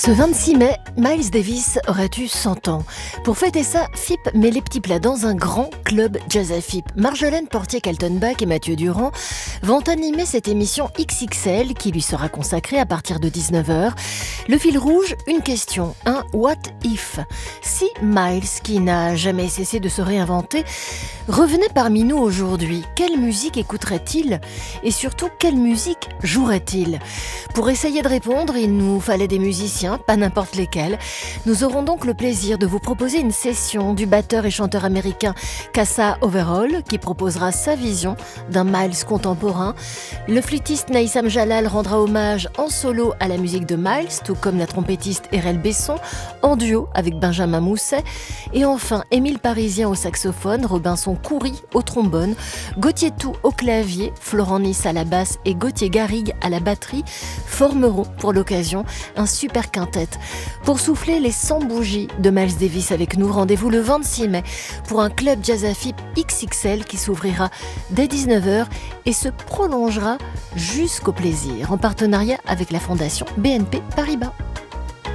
Ce 26 mai, Miles Davis aurait eu 100 ans. Pour fêter ça, FIP met les petits plats dans un grand club jazz à FIP. Marjolaine Portier-Kaltenbach et Mathieu Durand vont animer cette émission XXL qui lui sera consacrée à partir de 19h. Le fil rouge, une question, un what if. Si Miles, qui n'a jamais cessé de se réinventer, revenait parmi nous aujourd'hui, quelle musique écouterait-il? Et surtout, quelle musique jouerait-il? Pour essayer de répondre, il nous fallait des musiciens, pas n'importe lesquels. Nous aurons donc le plaisir de vous proposer une session du batteur et chanteur américain Kassa Overall, qui proposera sa vision d'un Miles contemporain. Le flûtiste Naïsam Jalal rendra hommage en solo à la musique de Miles, tout comme la trompettiste Erel Besson, en duo avec Benjamin Mousset. Et enfin, Émile Parisien au saxophone, Robinson Coury au trombone, Gauthier Tout au clavier, Florent Nice à la basse et Gauthier Garrigue à la batterie formeront pour l'occasion un super quintet. Pour souffler les 100 bougies de Miles Davis avec nous, rendez-vous le 26 mai pour un club jazz à FIP XXL qui s'ouvrira dès 19h et se prolongera jusqu'au plaisir en partenariat avec la fondation BNP Paribas.